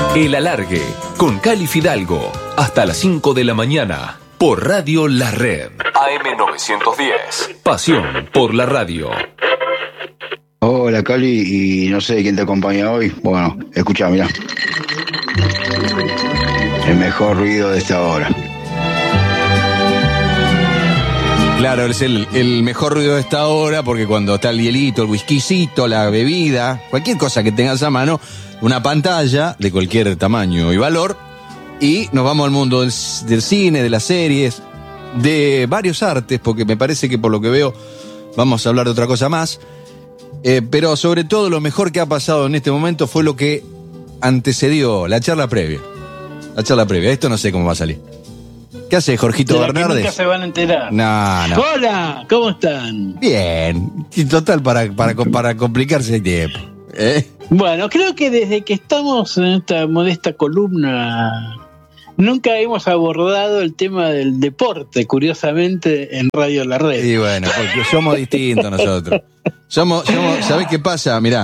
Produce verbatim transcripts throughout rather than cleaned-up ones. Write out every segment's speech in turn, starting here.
El Alargue, con Cali Fidalgo, hasta las cinco de la mañana, por Radio La Red. A M novecientos diez, pasión por la radio. Hola Cali, y no sé quién te acompaña hoy. Bueno, escucha, mirá. El mejor ruido de esta hora. Claro, es el, el mejor ruido de esta hora, porque cuando está el hielito, el whiskycito, la bebida, cualquier cosa que tengas a mano, una pantalla de cualquier tamaño y valor, y nos vamos al mundo del, del cine, de las series, de varios artes, porque me parece que por lo que veo vamos a hablar de otra cosa más, eh, pero sobre todo lo mejor que ha pasado en este momento fue lo que antecedió la charla previa. La charla previa, esto no sé cómo va a salir. ¿Qué hace Jorgito Bernardes? Nunca se van a enterar. No, no. Hola, ¿cómo están? Bien, y total para, para, para complicarse el tiempo. ¿Eh? Bueno, creo que desde que estamos en esta modesta columna, nunca hemos abordado el tema del deporte, curiosamente, en Radio La Red. Y bueno, porque somos distintos nosotros. Somos, somos, ¿sabés qué pasa? Mirá.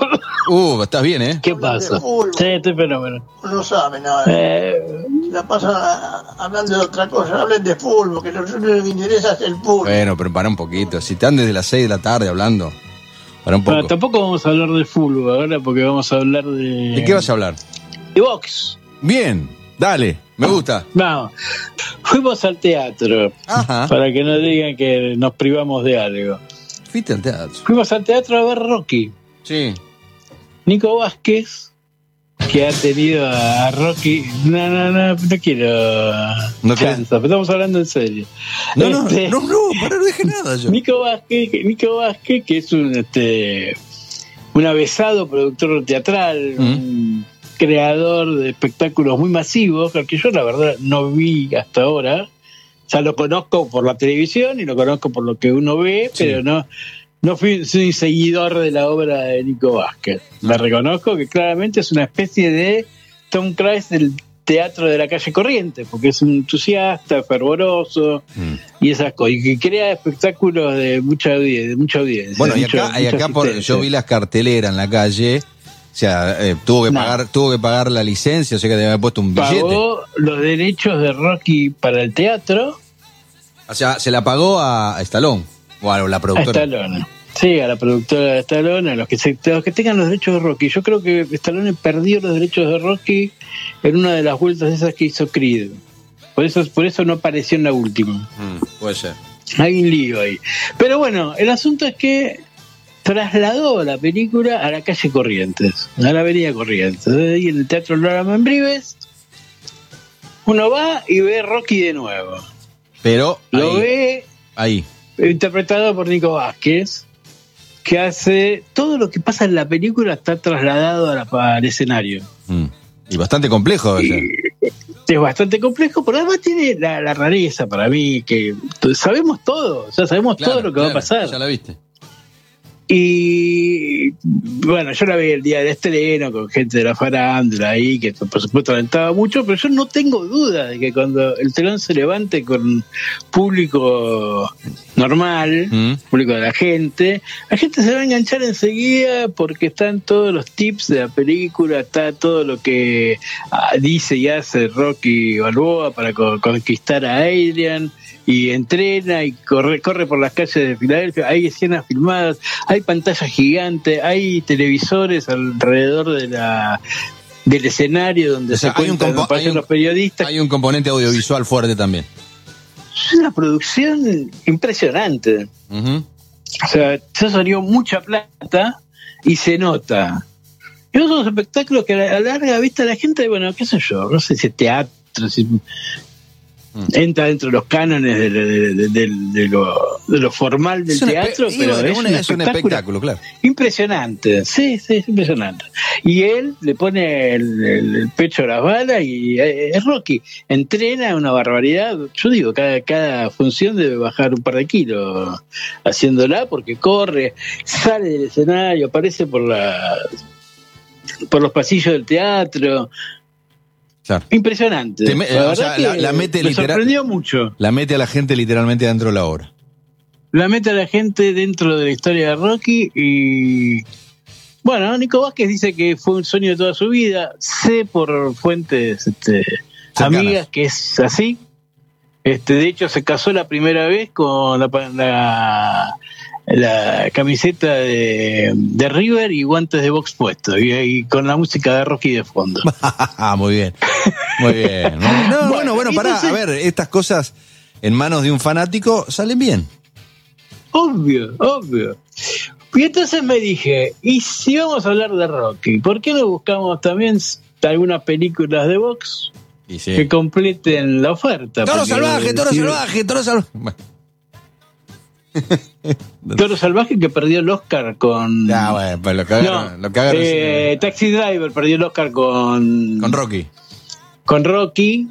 Uh, estás bien, ¿eh? ¿Qué pasa? Sí, estoy fenómeno. No saben nada. Eh, La pasan hablando de otra cosa. Hablen de fútbol, porque lo único que interesa es el fútbol. Bueno, pero para un poquito. Si están desde las seis de la tarde hablando, para un poco. Bueno, tampoco vamos a hablar de fútbol ahora, porque vamos a hablar de... ¿De qué vas a hablar? De box. Bien, dale, me gusta. Vamos. Fuimos al teatro. Ajá. Para que no digan que nos privamos de algo. Fuiste al teatro. Fuimos al teatro a ver Rocky. Sí. Nico Vázquez, que ha tenido a Rocky. No, no, no, no quiero. No chanza, pero estamos hablando en serio. No, no, Este, no, no, para no deje nada yo. Nico Vázquez, Nico Vázquez, que es un este un avesado productor teatral, Mm. un creador de espectáculos muy masivos, que yo la verdad no vi hasta ahora. O sea, lo conozco por la televisión y lo conozco por lo que uno ve, Sí. pero no. No fui soy seguidor de la obra de Nico Vázquez. La reconozco que claramente es una especie de Tom Cruise del teatro de la calle corriente, porque es un entusiasta, fervoroso Mm. y esas cosas, y que crea espectáculos de mucha audiencia. De mucha audiencia Bueno, y mucha- acá, y mucha acá por, asistencia. yo vi las carteleras en la calle. O sea, eh, tuvo que No. pagar, tuvo que pagar la licencia, o sea que debe haber puesto un billete. Pagó los derechos de Rocky para el teatro O sea, se la pagó a, a Stallone, o a la a productora. Stallone. Sí, a la productora de Stallone, a los que, se, a los que tengan los derechos de Rocky. Yo creo que Stallone perdió los derechos de Rocky en una de las vueltas esas que hizo Creed. Por eso, por eso no apareció en la última. Mm, puede ser. Hay un lío ahí. Pero bueno, el asunto es que trasladó la película a la calle Corrientes, a la avenida Corrientes. Ahí en el Teatro Laura Membrives, uno va y ve Rocky de nuevo. Pero Lo ahí, ve ahí. interpretado por Nico Vázquez, que hace todo lo que pasa en la película está trasladado a la- al escenario. Mm. Y bastante complejo debe ser. Es bastante complejo, pero además tiene la, la rareza para mí, que t- sabemos todo, o sea, sabemos Claro, todo lo que va a claro, pasar. Ya la viste. Y bueno, yo la vi el día del estreno con gente de la farándula ahí, que por supuesto alentaba mucho, pero yo no tengo duda de que cuando el telón se levante con público normal, Mm. público de la gente, la gente se va a enganchar enseguida porque están todos los tips de la película, está todo lo que ah, dice y hace Rocky Balboa para co- conquistar a Adrian, y entrena y corre, corre por las calles de Filadelfia, hay escenas filmadas, hay pantalla gigante, hay televisores alrededor de la del escenario donde O sea, se hay un cuentan, compo- aparecen hay un- los periodistas. Hay un componente audiovisual fuerte también. Es una producción impresionante. Ujú. O sea, se salió mucha plata y se nota. Y otros espectáculos que a la larga vista la gente, bueno, qué sé yo, no sé si es teatro, si entra dentro de los cánones de, de- de- de- de lo, de lo formal del Es un espe- teatro, y pero bueno, es, una- un es un espectáculo espectáculo, claro. impresionante. Sí, sí, es impresionante. Y él le pone el, el- el pecho a las balas y eh, es Rocky. Entrena una barbaridad. Yo digo, cada, cada función debe bajar un par de kilos haciéndola porque corre, sale del escenario, aparece por la por los pasillos del teatro. Claro. Impresionante. Te me- la o sea, verdad la- que la mete me literal- sorprendió mucho. La mete a la gente literalmente dentro de la obra. La mete a la gente dentro de la historia de Rocky y Bueno, Nico Vázquez dice que fue un sueño de toda su vida. Sé por fuentes este, amigas que es así. Este, de hecho, se casó la primera vez con la, la, la camiseta de, de River y guantes de box puestos, y, y con la música de Rocky de fondo. Muy bien, muy bien. No, bueno, bueno, bueno pará, entonces, a ver, estas cosas en manos de un fanático salen bien. Obvio, obvio. Y entonces me dije, ¿y si vamos a hablar de Rocky? ¿Por qué no buscamos también algunas películas de box y sí. que completen la oferta? Toro Porque, salvaje, toro si, salvaje, toro salvaje. Bueno. Toro salvaje que perdió el Oscar con... Ah, bueno, pues lo cagaron. No, lo cagaron eh, sí. Taxi Driver perdió el Oscar con... Con Rocky. Con Rocky.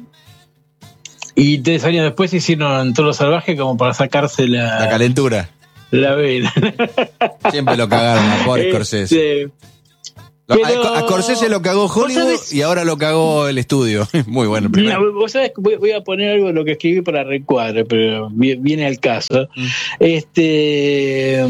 Y tres años después hicieron Toro salvaje como para sacarse la... La calentura. La vena. Siempre lo cagaron a pobre Scorsese. Este, Lo, pero, a Scorsese lo cagó Hollywood y ahora lo cagó el estudio. Muy bueno. No, vos sabés que voy, voy a poner algo de lo que escribí para Recuadre, pero viene al caso. Mm. Este,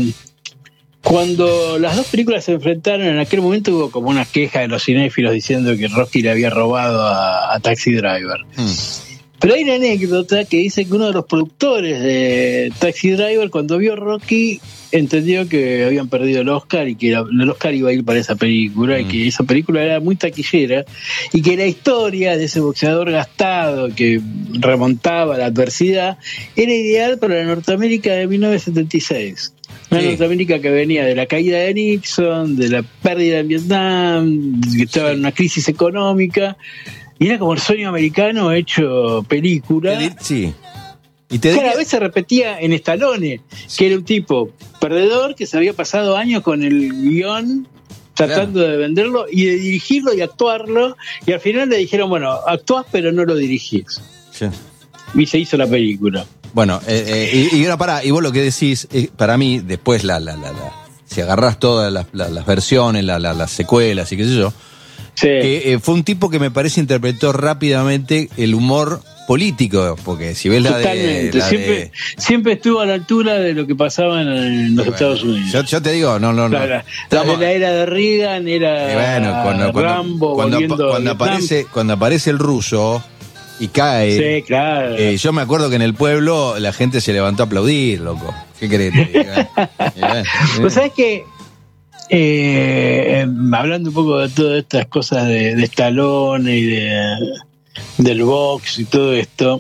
cuando las dos películas se enfrentaron, en aquel momento hubo como una queja de los cinéfilos diciendo que Rocky le había robado a, a Taxi Driver. Mm. Pero hay una anécdota que dice que uno de los productores de Taxi Driver, cuando vio Rocky, entendió que habían perdido el Oscar y que el Oscar iba a ir para esa película, mm. y que esa película era muy taquillera, y que la historia de ese boxeador gastado que remontaba la adversidad era ideal para la Norteamérica de mil novecientos setenta y seis. Una sí. Norteamérica que venía de la caída de Nixon, de la pérdida en Vietnam, que estaba en una crisis económica. Y era como el sueño americano hecho película. Sí. Y te Cada diría... vez se repetía en Stallone, sí. que era un tipo perdedor que se había pasado años con el guión tratando claro. de venderlo y de dirigirlo y actuarlo. Y al final le dijeron, bueno, actuás pero no lo dirigís. Sí. Y se hizo la película. Bueno, eh, eh, y, y ahora pará, y vos lo que decís, eh, para mí, después la, la, la, la si agarrás todas las, las, las versiones, la, la, las secuelas y qué sé yo, sí. que eh, fue un tipo que me parece interpretó rápidamente el humor político, porque si ves la de, la siempre, de... siempre estuvo a la altura de lo que pasaba en, en los bueno, Estados Unidos. Yo, yo te digo, no, no, no. La, la, la de la era de Reagan era bueno, cuando, Rambo, cuando, cuando, cuando aparece, cuando aparece el ruso y cae. Sí, claro. Eh, yo me acuerdo que en el pueblo la gente se levantó a aplaudir, loco. ¿Qué querés? Pues sabés que eh, hablando un poco de todas estas cosas de, de Stallone y de del box y todo esto,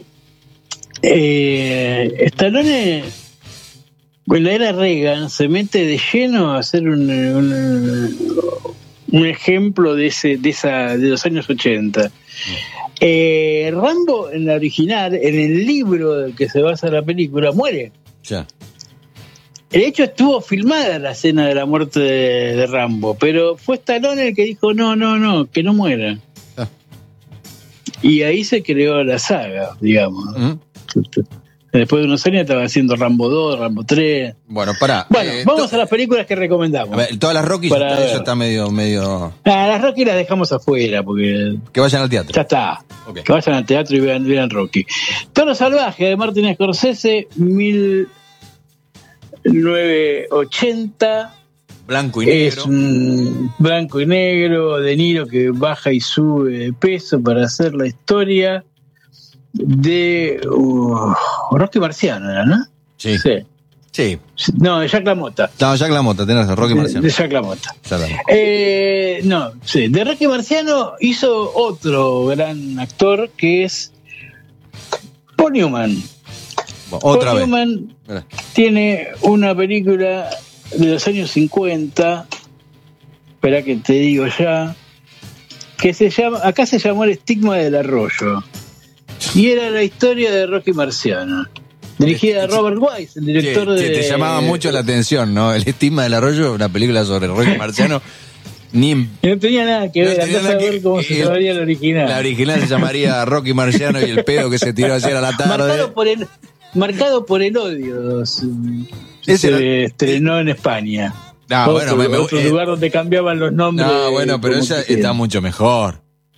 eh, Stallone en la era Reagan se mete de lleno a hacer un, un, un ejemplo de ese de esa de los años ochenta. Eh, Rambo en la original, en el libro del que se basa la película, muere. Ya. De hecho, estuvo filmada la escena de la muerte de, de Rambo, pero fue Stallone el que dijo no, no, no, que no muera. Ah. Y ahí se creó la saga, digamos. Uh-huh. Después de unos años estaba haciendo Rambo dos, Rambo tres. Bueno, pará. Bueno, eh, vamos to- a las películas que recomendamos. A ver, todas las Rocky ya, ya está medio, medio... Ah, las Rocky las dejamos afuera, porque... Que vayan al teatro. Ya está. Okay. Que vayan al teatro y vean, vean Rocky. Toro salvaje de Martin Scorsese, mil novecientos ochenta. Blanco y negro. Es un blanco y negro, De Niro que baja y sube de peso para hacer la historia de uh, Rocky Marciano, ¿era, no? Sí. Sí. Sí. No, de Jack LaMotta. No, Jack LaMotta, tenés razón, Rocky Marciano. De, de Jack LaMotta. Jack LaMotta. Eh, no, sí. De Rocky Marciano hizo otro gran actor que es Paul Newman. Bueno, otra Paul vez. Newman Mira. tiene una película de los años cincuenta, espera que te digo ya, que se llama, acá se llamó El estigma del arroyo, y era la historia de Rocky Marciano, dirigida a Robert Wise, el director sí, de... Te llamaba mucho la atención, ¿no? El estigma del arroyo, una película sobre Rocky Marciano. Ni en... No tenía nada que ver, no andás a ver que... cómo se llamaría la original. La original se llamaría Rocky Marciano y el pedo que se tiró ayer a la tarde. Marcado por el, marcado por el odio. Ese se no... estrenó en España. No, otro, bueno, me, me, otro eh, lugar donde cambiaban los nombres. No, bueno, pero esa está mucho mejor.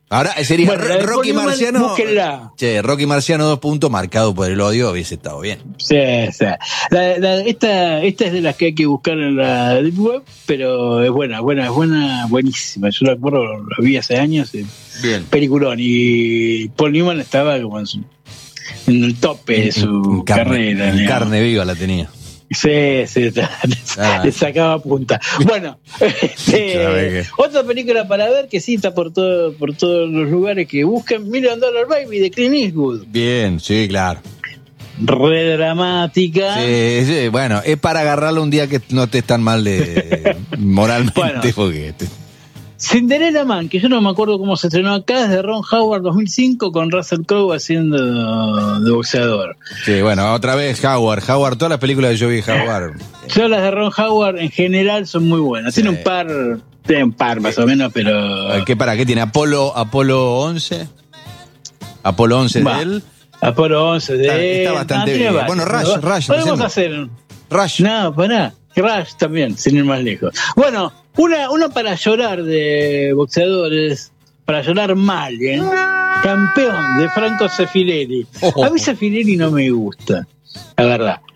Ahora sería Bueno, la de Rocky Paul Newman, Marciano. búsquenla. Che, Rocky Marciano dos puntos, marcado por el odio, hubiese estado bien. Sí, sí. La, la, esta, esta es de las que hay que buscar en la Deep Web, pero es buena, buena, es buena, buenísima. Yo la acuerdo, la vi hace años. Y Bien. peliculón. Y Paul Newman estaba como en, su, en el tope de su En carne, carrera. en digamos. carne viva la tenía. Sí, sí, Ah. le sacaba punta. Bueno, este, otra película para ver que sí está por todo, por todos los lugares que buscan, Million Dollar Baby de Clint Eastwood. Bien, sí, claro. Re dramática. Sí, sí, bueno, es para agarrarlo un día que no estés tan mal de moralmente, Bueno. porque te- Cinderella Man, que yo no me acuerdo cómo se estrenó acá, es de Ron Howard dos mil cinco con Russell Crowe haciendo de boxeador. sí, bueno, otra vez Howard, Howard, todas las películas de yo vi Howard. Yo las de Ron Howard en general son muy buenas. Sí. Tiene un par, tiene un par más o menos, pero... ¿Qué para qué tiene? Apolo, Apolo once, Apolo once Va. de él, Apolo once de Está- él. está bastante tiene bien. varios, Bueno, Rush, ¿no? Rush, Podemos recién- hacer... Rush. No, pará. Rush también, sin ir más lejos. Bueno, una, una para llorar de boxeadores, para llorar mal, ¿eh? Campeón de Franco Sefirelli. Oh. A mí Sefirelli no me gusta, la verdad.